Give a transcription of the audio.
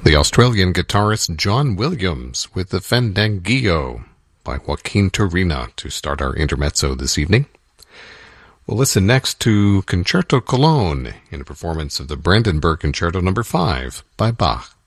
The Australian guitarist John Williams with the Fandanguillo by Joaquin Turina to start our intermezzo this evening. We'll listen next to Concerto Cologne in a performance of the Brandenburg Concerto No. 5 by Bach.